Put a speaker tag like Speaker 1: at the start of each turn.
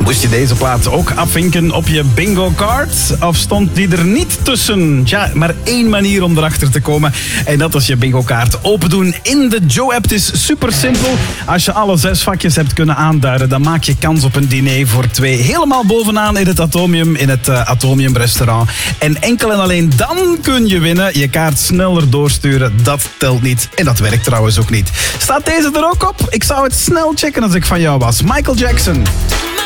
Speaker 1: Moest je deze plaat ook afvinken op je bingo card? Of stond die er niet tussen? Tja, maar één manier om erachter te komen. En dat is je bingo kaart open doen in de Joe-app. Het is super simpel. Als je alle 6 vakjes hebt kunnen aanduiden, dan maak je kans op een diner voor 2. Helemaal bovenaan in het Atomium, in het Atomium restaurant. En enkel en alleen dan kun je winnen. Je kaart sneller doorsturen, dat telt niet. En dat werkt trouwens ook niet. Staat deze er ook op? Ik zou het snel checken als ik van jou was. Michael Jackson.